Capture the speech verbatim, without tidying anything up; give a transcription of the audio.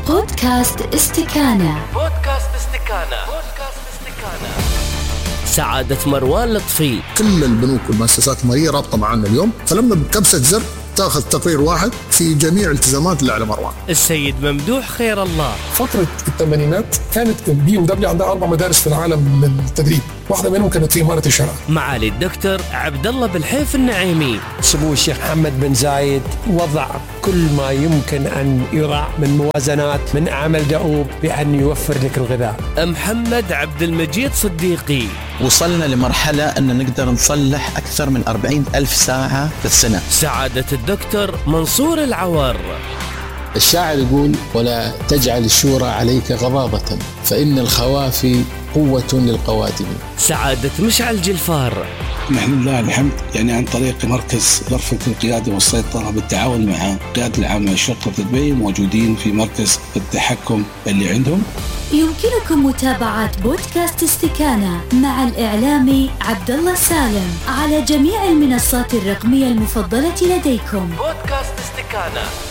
بودكاست استكانة. بودكاست استكانة. بودكاست استكانة. سعادة مروان لطفي. كل البنوك والمؤسسات المالية رابطة معنا اليوم، فلما بكبسة زر تاخذ تقرير واحد في جميع الالتزامات اللي على مروان. السيد ممدوح خير الله. فترة الثمانينات كانت بي ام دبليو عندها أربع مدارس في العالم للتدريب، واحدة منهم كانت في إمارة الشارع. معالي الدكتور عبد الله بالحيف النعيمي. سمو الشيخ محمد بن زايد وضع كل ما يمكن أن يرى من موازنات من عمل دؤوب بأن يوفر لك الغذاء. محمد عبد المجيد صديقي. وصلنا لمرحلة أن نقدر نصلح أكثر من أربعين ألف ساعة في السنة. سعادة الدكتور منصور العوار. الشاعر يقول: ولا تجعل الشورى عليك غضاضة فإن الخوافي قوة للقوادم. سعادة مشعل جلفار. نحن لله الحمد يعني عن طريق مركز غرفة القيادة والسيطرة بالتعاون مع القيادة العامة لشرطة دبي موجودين في مركز التحكم اللي عندهم. يمكنكم متابعة بودكاست استكانة مع الإعلامي عبد الله سالم على جميع المنصات الرقمية المفضلة لديكم. بودكاست استكانة.